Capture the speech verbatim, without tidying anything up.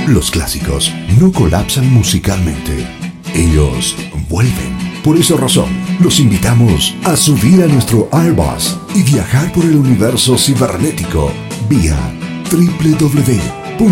Los clásicos no colapsan musicalmente. Ellos vuelven. Por esa razón, los invitamos a subir a nuestro Airbus y viajar por el universo cibernético vía doble u doble u doble u